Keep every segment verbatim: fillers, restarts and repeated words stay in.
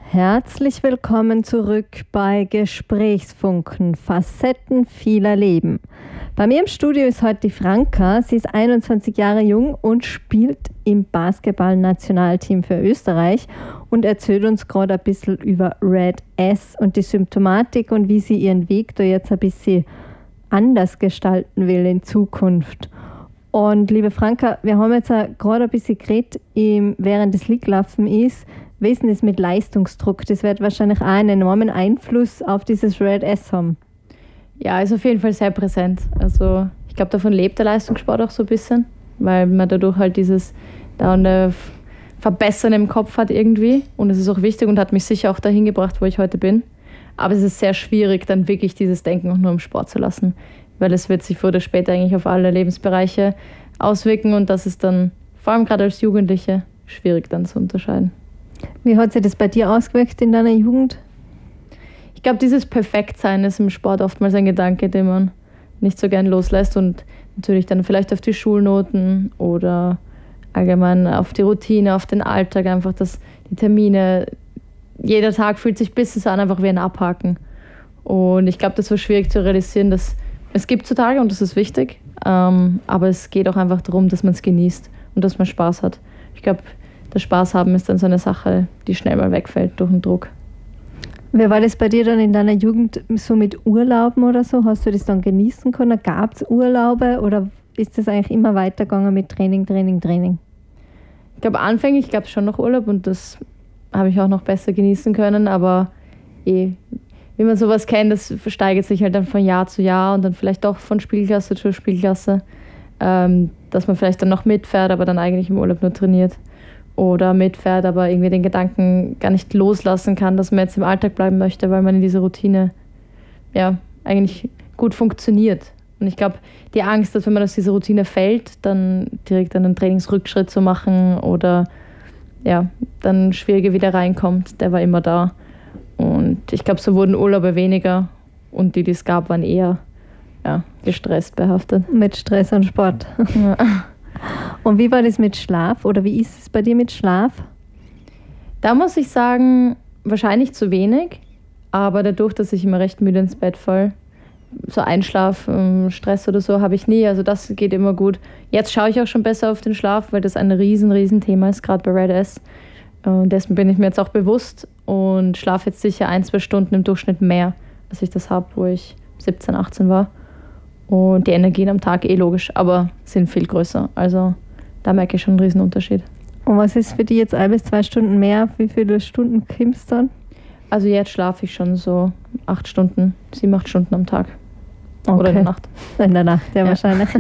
Herzlich willkommen zurück bei Gesprächsfunken, Facetten vieler Leben. Bei mir im Studio ist heute die Franka. Sie ist einundzwanzig Jahre jung und spielt im Basketball-Nationalteam für Österreich und erzählt uns gerade ein bisschen über Red S und die Symptomatik und wie sie ihren Weg da jetzt ein bisschen anders gestalten will in Zukunft. Und liebe Franka, wir haben jetzt gerade ein bisschen geredet, während das Liglaufen ist. Wie ist denn das mit Leistungsdruck? Das wird wahrscheinlich auch einen enormen Einfluss auf dieses Red S haben. Ja, ist auf jeden Fall sehr präsent. Also ich glaube, davon lebt der Leistungssport auch so ein bisschen, weil man dadurch halt dieses dauernde Verbessern im Kopf hat irgendwie. Und es ist auch wichtig und hat mich sicher auch dahin gebracht, wo ich heute bin. Aber es ist sehr schwierig, dann wirklich dieses Denken auch nur im Sport zu lassen, weil es wird sich früher oder später eigentlich auf alle Lebensbereiche auswirken und das ist dann, vor allem gerade als Jugendliche, schwierig dann zu unterscheiden. Wie hat sich das bei dir ausgewirkt in deiner Jugend? Ich glaube, dieses Perfektsein ist im Sport oftmals ein Gedanke, den man nicht so gern loslässt und natürlich dann vielleicht auf die Schulnoten oder allgemein auf die Routine, auf den Alltag, einfach, dass die Termine, jeder Tag fühlt sich bis es an einfach wie ein Abhaken. Und ich glaube, das war schwierig zu realisieren, dass es gibt so Tage und das ist wichtig, ähm, aber es geht auch einfach darum, dass man es genießt und dass man Spaß hat. Ich glaube, das Spaß haben ist dann so eine Sache, die schnell mal wegfällt durch den Druck. Wie war das bei dir dann in deiner Jugend so mit Urlauben oder so? Hast du das dann genießen können? Gab es Urlaube oder ist das eigentlich immer weitergegangen mit Training, Training, Training? Ich glaube, anfänglich gab es schon noch Urlaub und das habe ich auch noch besser genießen können, aber eh, wie man sowas kennt, das steigert sich halt dann von Jahr zu Jahr und dann vielleicht doch von Spielklasse zu Spielklasse, ähm, dass man vielleicht dann noch mitfährt, aber dann eigentlich im Urlaub nur trainiert. Oder mitfährt, aber irgendwie den Gedanken gar nicht loslassen kann, dass man jetzt im Alltag bleiben möchte, weil man in dieser Routine ja eigentlich gut funktioniert. Und ich glaube, die Angst, dass wenn man aus dieser Routine fällt, dann direkt einen Trainingsrückschritt zu machen oder ja, dann schwieriger wieder reinkommt, der war immer da. Und ich glaube, so wurden Urlaube weniger und die, die es gab, waren eher ja, gestresst behaftet. Mit Stress und Sport. Ja. Und wie war das mit Schlaf oder wie ist es bei dir mit Schlaf? Da muss ich sagen, wahrscheinlich zu wenig, aber dadurch, dass ich immer recht müde ins Bett falle, so Einschlaf, Stress oder so habe ich nie, also das geht immer gut. Jetzt schaue ich auch schon besser auf den Schlaf, weil das ein riesen, riesen Thema ist, gerade bei Red S. Und dessen bin ich mir jetzt auch bewusst und schlafe jetzt sicher ein, zwei Stunden im Durchschnitt mehr, als ich das habe, wo ich siebzehn, achtzehn war. Und die Energien am Tag eh logisch, aber sind viel größer. Also da merke ich schon einen riesen Unterschied. Und was ist für dich jetzt ein bis zwei Stunden mehr? Wie viele Stunden kommst du dann? Also jetzt schlafe ich schon so acht Stunden, sieben, acht Stunden am Tag. Okay. Oder in der Nacht. In der Nacht, ja, ja. Wahrscheinlich.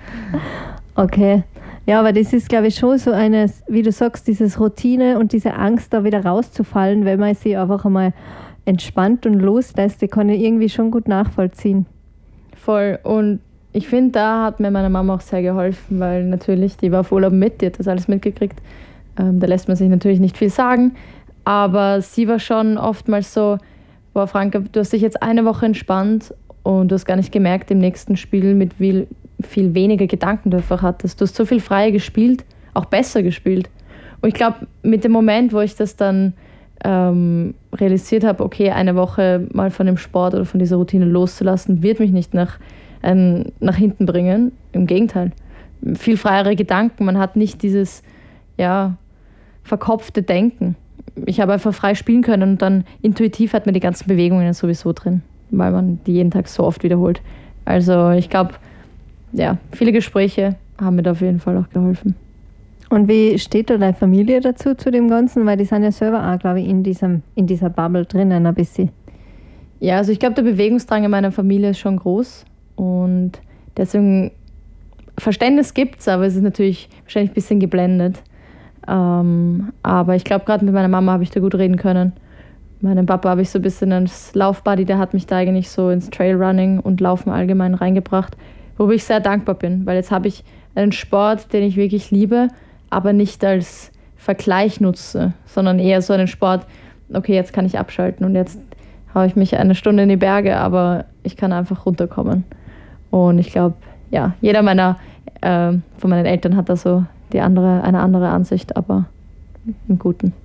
Okay. Ja, aber das ist, glaube ich, schon so eine, wie du sagst, dieses Routine und diese Angst, da wieder rauszufallen, wenn man sich einfach einmal entspannt und loslässt, die kann ich irgendwie schon gut nachvollziehen. Voll. Und ich finde, da hat mir meine Mama auch sehr geholfen, weil natürlich, die war auf Urlaub mit, die hat das alles mitgekriegt. Ähm, da lässt man sich natürlich nicht viel sagen. Aber sie war schon oftmals so, boah Franka, du hast dich jetzt eine Woche entspannt und du hast gar nicht gemerkt im nächsten Spiel, mit wie viel weniger Gedanken du einfach hattest. Du hast so viel freier gespielt, auch besser gespielt. Und ich glaube, mit dem Moment, wo ich das dann ähm, realisiert habe, okay, eine Woche mal von dem Sport oder von dieser Routine loszulassen, wird mich nicht nach, ähm, nach hinten bringen. Im Gegenteil. Viel freiere Gedanken. Man hat nicht dieses ja, verkopfte Denken. Ich habe einfach frei spielen können und dann intuitiv hat man die ganzen Bewegungen sowieso drin, weil man die jeden Tag so oft wiederholt. Also ich glaube, ja, viele Gespräche haben mir da auf jeden Fall auch geholfen. Und wie steht da deine Familie dazu, zu dem Ganzen? Weil die sind ja selber auch, glaube ich, in, diesem, in dieser Bubble drinnen ein bisschen. Ja, also ich glaube, der Bewegungsdrang in meiner Familie ist schon groß. Und deswegen, Verständnis gibt es, aber es ist natürlich wahrscheinlich ein bisschen geblendet. Ähm, aber ich glaube, gerade mit meiner Mama habe ich da gut reden können. Meinem Papa habe ich so ein bisschen als Laufbuddy, der hat mich da eigentlich so ins Trailrunning und Laufen allgemein reingebracht, worüber ich sehr dankbar bin, weil jetzt habe ich einen Sport, den ich wirklich liebe, aber nicht als Vergleich nutze, sondern eher so einen Sport, okay, jetzt kann ich abschalten und jetzt haue ich mich eine Stunde in die Berge, aber ich kann einfach runterkommen. Und ich glaube, ja, jeder meiner, äh, von meinen Eltern hat da so die andere, eine andere Ansicht, aber im Guten.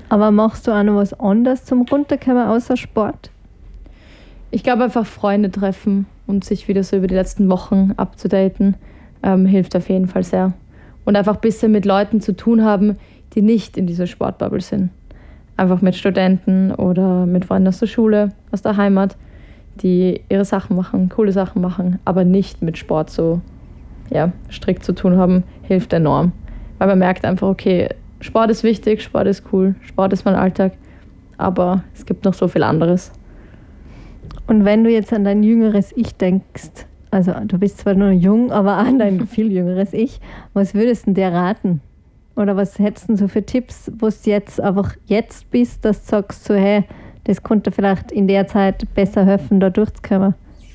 Aber machst du auch noch was anderes zum Runterkommen außer Sport? Ich glaube einfach Freunde treffen und sich wieder so über die letzten Wochen abzudaten, ähm, hilft auf jeden Fall sehr. Und einfach ein bisschen mit Leuten zu tun haben, die nicht in dieser Sportbubble sind. Einfach mit Studenten oder mit Freunden aus der Schule, aus der Heimat, die ihre Sachen machen, coole Sachen machen, aber nicht mit Sport so ja, strikt zu tun haben, hilft enorm. Weil man merkt einfach, okay, Sport ist wichtig, Sport ist cool, Sport ist mein Alltag, aber es gibt noch so viel anderes. Und wenn du jetzt an dein jüngeres Ich denkst, also du bist zwar nur jung, aber an dein viel jüngeres Ich, was würdest du dir raten? Oder was hättest du so für Tipps, wo du jetzt einfach jetzt bist, dass du sagst, so, hey, das konnte vielleicht in der Zeit besser helfen, da durchzukommen?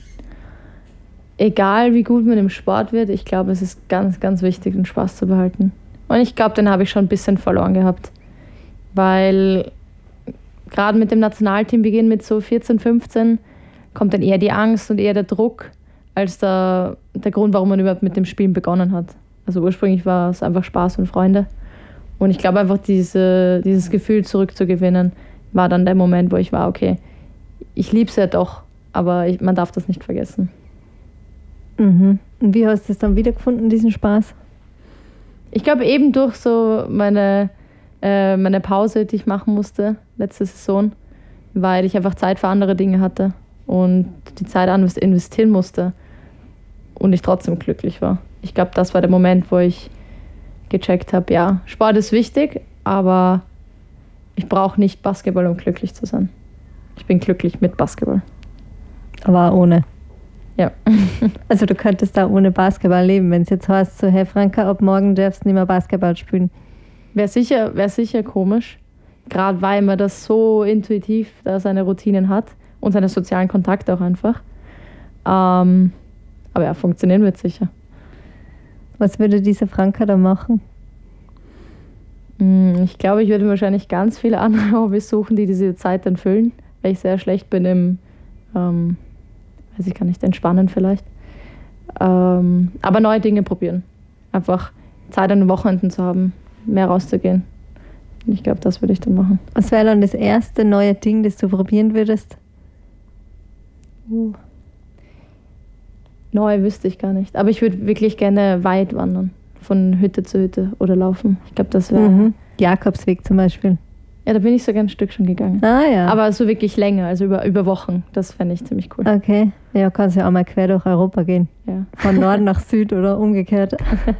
Egal wie gut man im Sport wird, ich glaube, es ist ganz, ganz wichtig, den Spaß zu behalten. Und ich glaube, den habe ich schon ein bisschen verloren gehabt. Weil gerade mit dem Nationalteambeginn mit so vierzehn, fünfzehn kommt dann eher die Angst und eher der Druck, als der, der Grund, warum man überhaupt mit dem Spielen begonnen hat. Also ursprünglich war es einfach Spaß und Freunde. Und ich glaube einfach, diese, dieses Gefühl zurückzugewinnen, war dann der Moment, wo ich war, okay, ich liebe es ja doch, aber ich, man darf das nicht vergessen. Mhm. Und wie hast du es dann wiedergefunden, diesen Spaß? Ich glaube eben durch so meine, äh, meine Pause, die ich machen musste letzte Saison, weil ich einfach Zeit für andere Dinge hatte und die Zeit investieren musste und ich trotzdem glücklich war. Ich glaube, das war der Moment, wo ich gecheckt habe, ja, Sport ist wichtig, aber ich brauche nicht Basketball, um glücklich zu sein. Ich bin glücklich mit Basketball. Aber auch ohne? Ja. Also du könntest da ohne Basketball leben, wenn es jetzt heißt, so, hey Franka, ab morgen darfst du nicht mehr Basketball spielen. Wäre sicher, wär sicher komisch, gerade weil man das so intuitiv da seine Routinen hat und seine sozialen Kontakte auch einfach. Ähm, aber ja, funktionieren wird sicher. Was würde diese Franka da machen? Ich glaube, ich würde wahrscheinlich ganz viele andere Hobbys suchen, die diese Zeit dann füllen, weil ich sehr schlecht bin im, ähm, weiß ich gar nicht, entspannen vielleicht. Ähm, aber neue Dinge probieren. Einfach Zeit an den Wochenenden zu haben, mehr rauszugehen. Ich glaube, das würde ich dann machen. Was wäre dann das erste neue Ding, das du probieren würdest? Uh. Neu wüsste ich gar nicht. Aber ich würde wirklich gerne weit wandern. Von Hütte zu Hütte oder laufen. Ich glaube, das wäre... Mhm. Jakobsweg zum Beispiel. Ja, da bin ich sogar ein Stück schon gegangen. Ah ja. Aber so wirklich länger, also über, über Wochen. Das fände ich ziemlich cool. Okay. Ja, kannst ja auch mal quer durch Europa gehen. Ja. Von Norden nach Süd oder umgekehrt.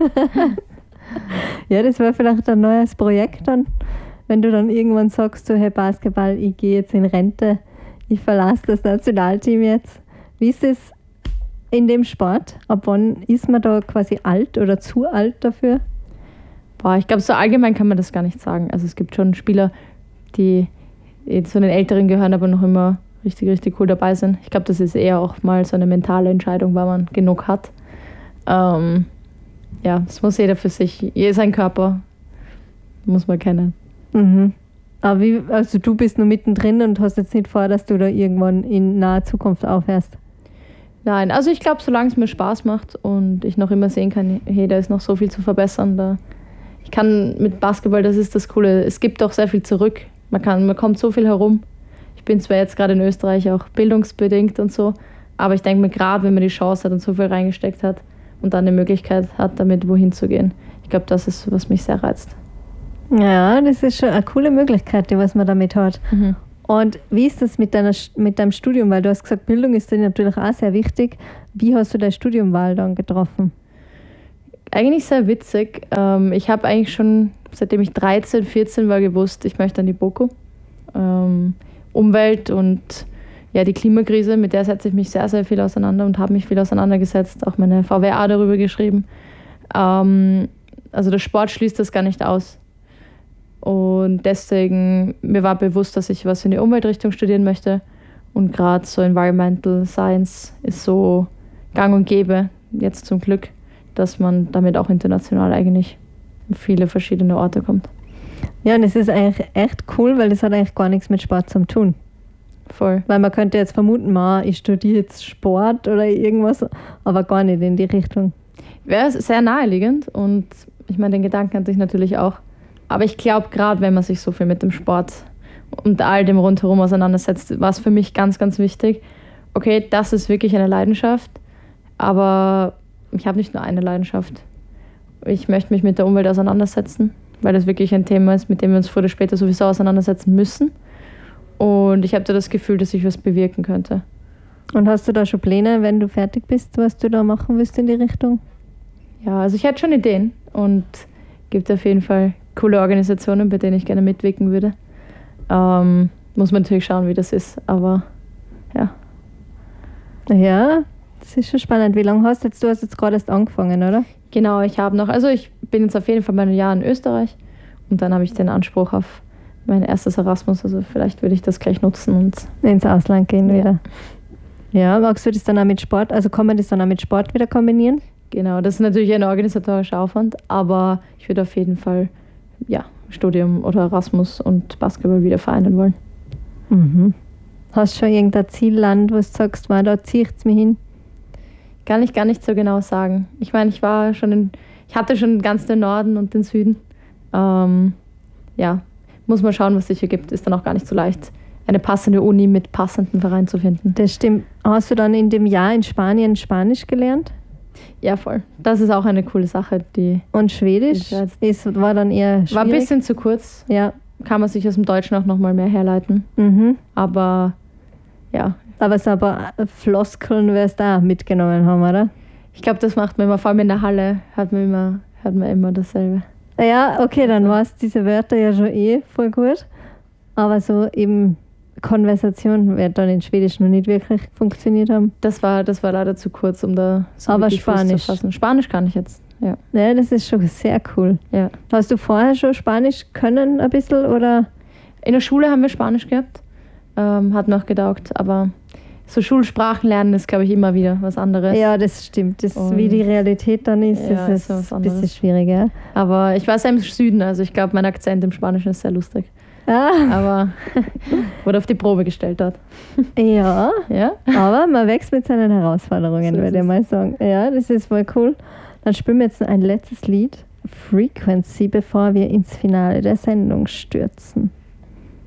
Ja, das wäre vielleicht ein neues Projekt dann. Wenn du dann irgendwann sagst, so, hey Basketball, ich gehe jetzt in Rente, ich verlasse das Nationalteam jetzt. Wie ist es in dem Sport? Ab wann ist man da quasi alt oder zu alt dafür? Boah, ich glaube, so allgemein kann man das gar nicht sagen. Also es gibt schon Spieler, die zu den Älteren gehören, aber noch immer richtig, richtig cool dabei sind. Ich glaube, das ist eher auch mal so eine mentale Entscheidung, weil man genug hat. Ähm, ja, das muss jeder für sich, jeder sein Körper muss man kennen. Mhm. Aber wie, also du bist nur mittendrin und hast jetzt nicht vor, dass du da irgendwann in naher Zukunft aufhörst? Nein, also ich glaube, solange es mir Spaß macht und ich noch immer sehen kann, hey, da ist noch so viel zu verbessern. Da ich kann mit Basketball, das ist das Coole, es gibt auch sehr viel zurück. Man, kann, man kommt so viel herum. Ich bin zwar jetzt gerade in Österreich auch bildungsbedingt und so, aber ich denke mir, gerade wenn man die Chance hat und so viel reingesteckt hat und dann die Möglichkeit hat, damit wohin zu gehen, ich glaube, das ist, was mich sehr reizt. Ja, das ist schon eine coole Möglichkeit, die was man damit hat. Mhm. Und wie ist das mit, deiner, mit deinem Studium? Weil du hast gesagt, Bildung ist dir natürlich auch sehr wichtig. Wie hast du deine Studiumwahl dann getroffen? Eigentlich sehr witzig. Ich habe eigentlich schon, seitdem ich dreizehn, vierzehn war, gewusst, ich möchte an die BOKU. Umwelt und ja, die Klimakrise, mit der setze ich mich sehr, sehr viel auseinander und habe mich viel auseinandergesetzt, auch meine V W A darüber geschrieben. Also der Sport schließt das gar nicht aus. Und deswegen, mir war bewusst, dass ich was in die Umweltrichtung studieren möchte. Und gerade so Environmental Science ist so gang und gäbe, jetzt zum Glück, dass man damit auch international eigentlich in viele verschiedene Orte kommt. Ja, und es ist eigentlich echt cool, weil das hat eigentlich gar nichts mit Sport zu tun. Voll. Weil man könnte jetzt vermuten, man, ich studiere jetzt Sport oder irgendwas, aber gar nicht in die Richtung. Wäre sehr naheliegend und ich meine, den Gedanken hatte ich natürlich auch. Aber ich glaube, gerade wenn man sich so viel mit dem Sport und all dem rundherum auseinandersetzt, war es für mich ganz, ganz wichtig. Okay, das ist wirklich eine Leidenschaft, aber ich habe nicht nur eine Leidenschaft. Ich möchte mich mit der Umwelt auseinandersetzen, weil das wirklich ein Thema ist, mit dem wir uns früher oder später sowieso auseinandersetzen müssen. Und ich habe da das Gefühl, dass ich was bewirken könnte. Und hast du da schon Pläne, wenn du fertig bist, was du da machen willst in die Richtung? Ja, also ich hätte schon Ideen und gibt auf jeden Fall coole Organisationen, bei denen ich gerne mitwirken würde. Ähm, muss man natürlich schauen, wie das ist, aber ja. Ja, das ist schon spannend. Wie lange hast du jetzt? Du hast jetzt gerade erst angefangen, oder? Genau, ich habe noch, also ich bin jetzt auf jeden Fall bei einem Jahr in Österreich und dann habe ich den Anspruch auf mein erstes Erasmus, also vielleicht würde ich das gleich nutzen und ins Ausland gehen ja. wieder. Ja, magst du das dann auch mit Sport, also kann man das dann auch mit Sport wieder kombinieren? Genau, das ist natürlich ein organisatorischer Aufwand, aber ich würde auf jeden Fall ja, Studium oder Erasmus und Basketball wieder vereinen wollen. Mhm. Hast du schon irgendein Zielland, wo du sagst, man, da zieht es mich hin? Kann ich gar nicht so genau sagen. Ich meine, ich war schon in, ich hatte schon ganz den Norden und den Süden. Ähm, ja, muss man schauen, was sich ergibt. Ist dann auch gar nicht so leicht, eine passende Uni mit passenden Verein zu finden. Das stimmt. Hast du dann in dem Jahr in Spanien Spanisch gelernt? Ja, voll. Das ist auch eine coole Sache. Die und Schwedisch ist, war dann eher schwierig? War ein bisschen zu kurz. Ja. Kann man sich aus dem Deutschen auch noch mal mehr herleiten. Mhm. Aber ja. Aber so ein paar Floskeln wirst du auch mitgenommen haben, oder? Ich glaube, das macht man immer, vor allem in der Halle, hat man immer, hat man immer dasselbe. Ja, okay, dann war es diese Wörter ja schon eh voll gut. Aber so eben Konversation wird dann in Schwedisch noch nicht wirklich funktioniert haben. Das war, das war leider zu kurz, um da so aber wirklich Fuß Spanisch. zu fassen. Spanisch kann ich jetzt, ja. Ja, das ist schon sehr cool. Ja. Hast du vorher schon Spanisch können ein bisschen, oder? In der Schule haben wir Spanisch gehabt, ähm, hat noch getaugt, aber so Schulsprachen lernen ist, glaube ich, immer wieder was anderes. Ja, das stimmt. Das, Und wie die Realität dann ist, ja, ist ist es was ein bisschen anderes. schwieriger. Aber ich war sehr im Süden, also ich glaube, mein Akzent im Spanischen ist sehr lustig. Ah. Aber wurde auf die Probe gestellt dort. Ja, Ja? aber man wächst mit seinen Herausforderungen, So ist würde ich es. mal sagen. Ja, das ist voll cool. Dann spielen wir jetzt noch ein letztes Lied, Frequency, bevor wir ins Finale der Sendung stürzen.